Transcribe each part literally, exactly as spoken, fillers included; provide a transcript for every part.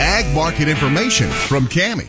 Ag market information from Cami.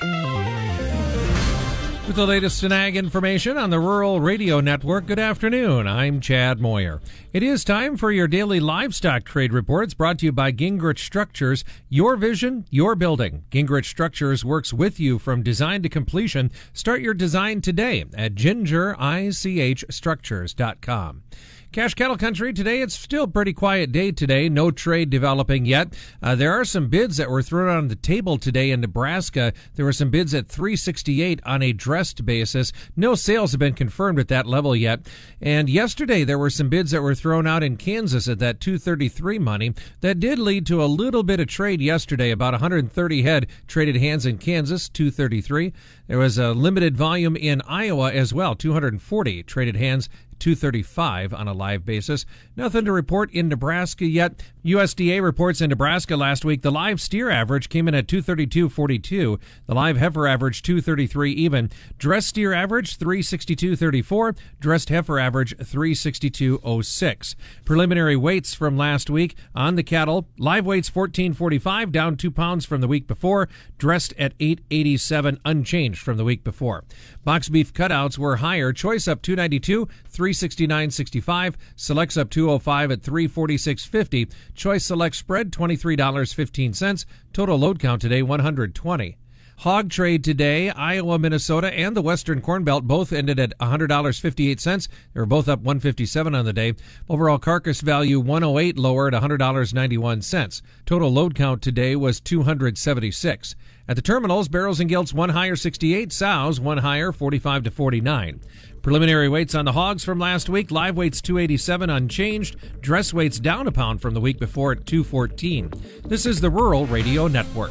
With the latest in ag information on the Rural Radio Network, good afternoon. I'm Chad Moyer. It is time for your daily livestock trade reports brought to you by Gingrich Structures. Your vision, your building. Gingrich Structures works with you from design to completion. Start your design today at ginger ich structures dot com. Cash cattle country today, it's still a pretty quiet day today. No trade developing yet. Uh, there are some bids that were thrown on the table today in Nebraska. There were some bids at three sixty-eight on a dressed basis. No sales have been confirmed at that level yet. And yesterday there were some bids that were thrown out in Kansas at that two thirty-three money. That did lead to a little bit of trade yesterday. About one hundred thirty head traded hands in Kansas, two thirty-three. There was a limited volume in Iowa as well, two hundred forty traded hands, two thirty-five on a live basis. Nothing to report in Nebraska yet. U S D A reports in Nebraska last week. The live steer average came in at two thirty-two forty-two. The live heifer average two thirty-three even. Dressed steer average three sixty-two thirty-four. Dressed heifer average three sixty-two oh six. Preliminary weights from last week on the cattle. Live weights fourteen forty-five, down two pounds from the week before. Dressed at eight eighty-seven, unchanged from the week before. Box beef cutouts were higher. Choice up two ninety-two, three sixty-nine sixty-five. Selects up two oh five at three forty-six fifty. Choice select spread twenty-three dollars and fifteen cents. Total load count today one hundred twenty. Hog trade today, Iowa, Minnesota, and the Western Corn Belt both ended at one hundred dollars and fifty-eight cents. They were both up one hundred fifty-seven on the day. Overall carcass value one oh eight, lower at one hundred dollars and ninety-one cents. Total load count today was two hundred seventy-six. At the terminals, barrels and gilts one higher sixty-eight, sows one higher forty-five to forty-nine. Preliminary weights on the hogs from last week. Live weights two eighty-seven, unchanged. Dress weights down a pound from the week before at two fourteen. This is the Rural Radio Network.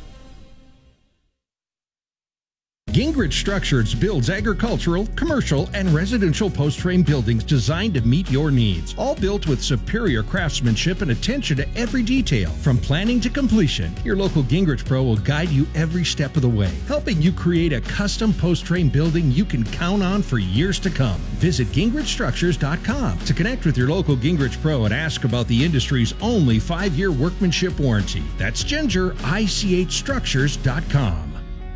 Gingrich Structures builds agricultural, commercial, and residential post-frame buildings designed to meet your needs. All built with superior craftsmanship and attention to every detail. From planning to completion, your local Gingrich Pro will guide you every step of the way, helping you create a custom post-frame building you can count on for years to come. Visit gingrich structures dot com to connect with your local Gingrich Pro and ask about the industry's only five-year workmanship warranty. That's ginger ich structures dot com.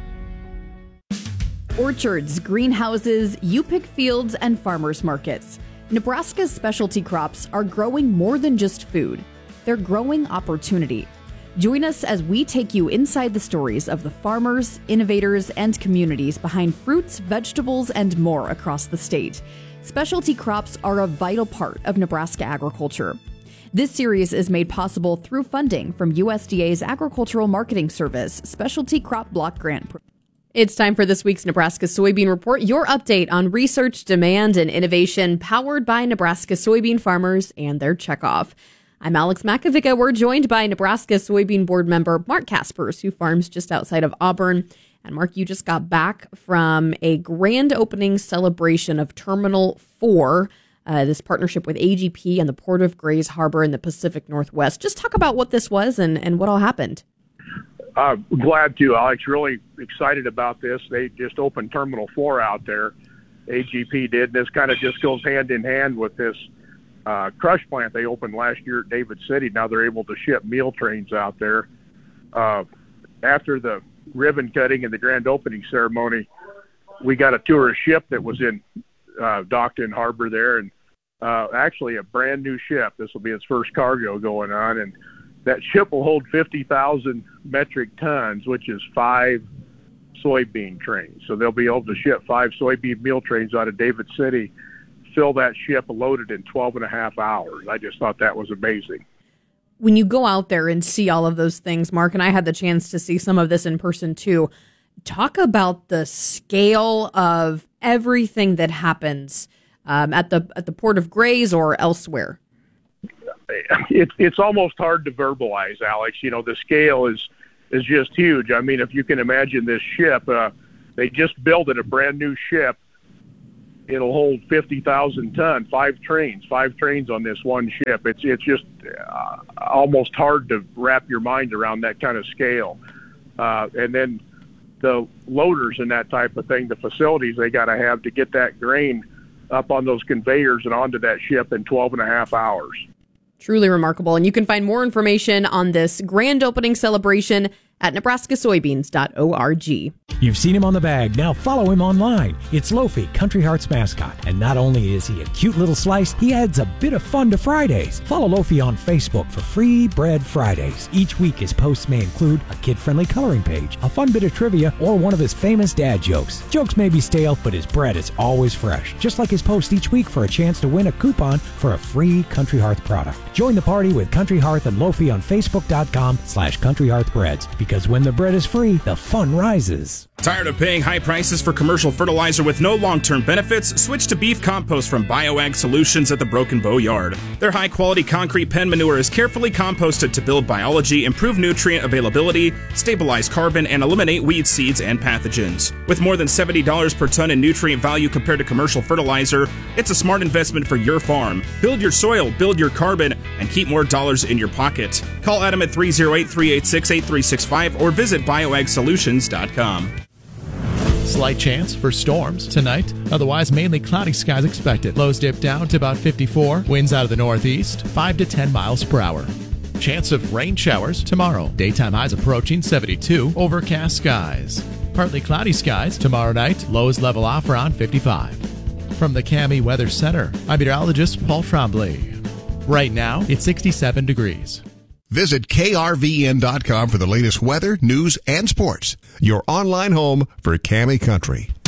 Orchards, greenhouses, U-Pick fields, and farmers markets. Nebraska's specialty crops are growing more than just food. They're growing opportunity. Join us as we take you inside the stories of the farmers, innovators, and communities behind fruits, vegetables, and more across the state. Specialty crops are a vital part of Nebraska agriculture. This series is made possible through funding from U S D A's Agricultural Marketing Service Specialty Crop Block Grant. It's time for this week's Nebraska Soybean Report, your update on research, demand, and innovation powered by Nebraska soybean farmers and their checkoff. I'm Alex Makovica. We're joined by Nebraska Soybean Board member Mark Kaspers, who farms just outside of Auburn. And Mark, you just got back from a grand opening celebration of Terminal four, uh, this partnership with A G P and the Port of Grays Harbor in the Pacific Northwest. Just talk about what this was and, and what all happened. Uh, glad to, Alex. Really excited about this. They just opened Terminal four out there. A G P did. This kind of just goes hand in hand with this uh, crush plant they opened last year at David City. Now they're able to ship meal trains out there. Uh, after the ribbon cutting and the grand opening ceremony, we got a tour of ship that was in uh, docked in harbor there, and uh, actually a brand new ship. This will be its first cargo going on, and that ship will hold fifty thousand metric tons, which is five soybean trains. So they'll be able to ship five soybean meal trains out of David City, fill that ship loaded in twelve and a half hours. I just thought that was amazing. When you go out there and see all of those things, Mark, and I had the chance to see some of this in person too, talk about the scale of everything that happens um, at the at the Port of Grays or elsewhere. It's it's almost hard to verbalize, Alex. You know, the scale is is just huge. I mean, if you can imagine this ship, uh, they just built it, a brand new ship. It'll hold fifty thousand ton, five trains, five trains on this one ship. It's it's just uh, almost hard to wrap your mind around that kind of scale. Uh, and then the loaders and that type of thing, the facilities they got to have to get that grain up on those conveyors and onto that ship in twelve and a half hours. Truly remarkable. And you can find more information on this grand opening celebration at nebraska soybeans dot org. You've seen him on the bag, now follow him online. It's Lofi, Country Heart's mascot. And not only is he a cute little slice, he adds a bit of fun to Fridays. Follow Lofi on Facebook for Free Bread Fridays. Each week his posts may include a kid-friendly coloring page, a fun bit of trivia, or one of his famous dad jokes. Jokes may be stale, but his bread is always fresh. Just like his post each week for a chance to win a coupon for a free Country Hearth product. Join the party with Country Hearth and Lofi on Facebook.com slash Country Hearth Breads. Because when the bread is free, the fun rises. Tired of paying high prices for commercial fertilizer with no long-term benefits? Switch to beef compost from BioAg Solutions at the Broken Bow Yard. Their high-quality concrete pen manure is carefully composted to build biology, improve nutrient availability, stabilize carbon, and eliminate weed seeds and pathogens. With more than seventy dollars per ton in nutrient value compared to commercial fertilizer, it's a smart investment for your farm. Build your soil, build your carbon, and keep more dollars in your pocket. Call Adam at three oh eight, three eight six, eight three six five or visit bioag solutions dot com. Slight chance for storms tonight. Otherwise, mainly cloudy skies expected. Lows dip down to about fifty-four. Winds out of the northeast, five to ten miles per hour. Chance of rain showers tomorrow. Daytime highs approaching seventy-two. Overcast skies. Partly cloudy skies tomorrow night. Lows level off around fifty-five. From the Cami Weather Center, I'm meteorologist Paul Trombley. Right now, it's sixty-seven degrees. Visit K R V N dot com for the latest weather, news, and sports. Your online home for Cami Country.